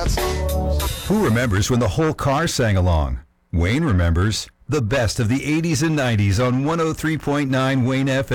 Who remembers when the whole car sang along? Wayne remembers the best of the 80s and 90s on 103.9 Wayne FM.